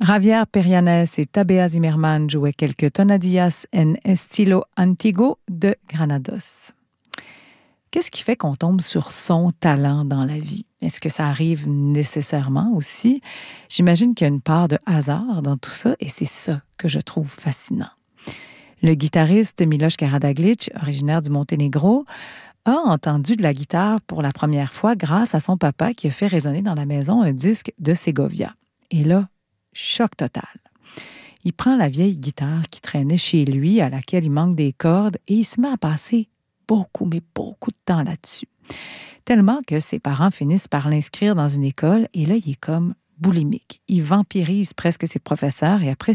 Javier Perianes et Tabea Zimmerman jouaient quelques tonadillas en estilo antiguo de Granados. Qu'est-ce qui fait qu'on tombe sur son talent dans la vie? Est-ce que ça arrive nécessairement aussi? J'imagine qu'il y a une part de hasard dans tout ça et c'est ça que je trouve fascinant. Le guitariste Miloš Karađagić, originaire du Monténégro, a entendu de la guitare pour la première fois grâce à son papa qui a fait résonner dans la maison un disque de Segovia. Et là, choc total. Il prend la vieille guitare qui traînait chez lui, à laquelle il manque des cordes, et il se met à passer beaucoup, mais beaucoup de temps là-dessus. Tellement que ses parents finissent par l'inscrire dans une école, et là, il est comme boulimique. Il vampirise presque ses professeurs, et après